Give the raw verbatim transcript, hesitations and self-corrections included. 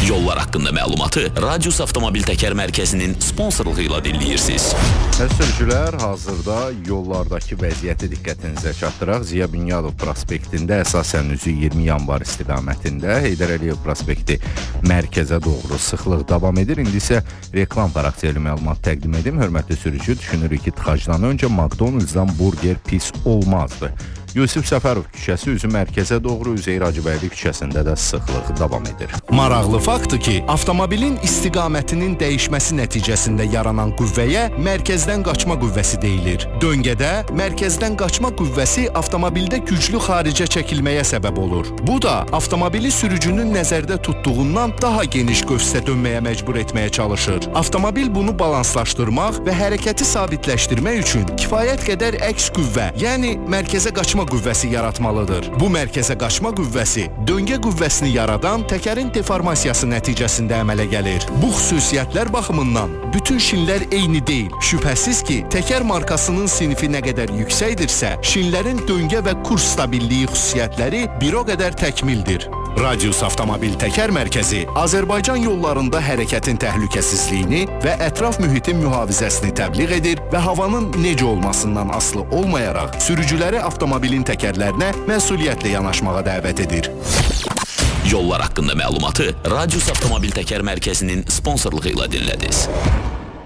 Yollar haqqında məlumatı Radius Avtomobil Təkər Mərkəzinin sponsorluğu ilə dinləyirsiniz. Sürücülər, hazırda yollardakı vəziyyəti diqqətinizə çatdıraq. Ziya Bünyadov prospektində, əsasən üzü iyirmi yanvar istiqamətində Heydər Əliyev prospekti mərkəzə doğru sıxlıq davam edir. İndi isə reklam xarakterli məlumat təqdim edim. Hörmətli sürücü, düşünürük ki, tıxacdan öncə McDonald's-dan burger pis olmazdı. Yusif Səfərov küçəsi üzü mərkəzə doğru, Üzeyir Hacıbəyli küçəsində də sıxlıq davam edir. Maraqlı faktdır ki, avtomobilin istiqamətinin dəyişməsi nəticəsində yaranan qüvvəyə mərkəzdən qaçma qüvvəsi deyilir. Döngədə mərkəzdən qaçma qüvvəsi avtomobildə güclü xaricə çəkilməyə səbəb olur. Bu da avtomobili sürücünün nəzərdə tutduğundan daha geniş qövsdə dönməyə məcbur etməyə çalışır. Avtomobil bunu balanslaşdırmaq və hərəkəti sabitləşdirmək üçün kifayət qədər əks qüvvə, yəni mərkəzə qaçma qüvvəsi yaratmalıdır. Bu mərkəzə qaçma qüvvəsi döngə qüvvəsini yaradan təkərin deformasiyası nəticəsində əmələ gəlir. Bu xüsusiyyətlər baxımından bütün şinlər eyni deyil. Şübhəsiz ki, təkər markasının sinifi nə qədər yüksəkdirsə, şinlərin döngə və kurs stabilliyi xüsusiyyətləri bir o qədər təkmildir. Radius Avtomobil Təkər Mərkəzi Azərbaycan yollarında hərəkətin təhlükəsizliyini və ətraf mühitin mühafizəsini təbliğ edir və havanın necə olmasından asılı olmayaraq sürücüləri avtomobilin təkərlərinə məsuliyyətlə yanaşmağa dəvət edir. Yollar haqqında məlumatı Radius Avtomobil Təkər Mərkəzinin sponsorluğu ilə dinlədiniz.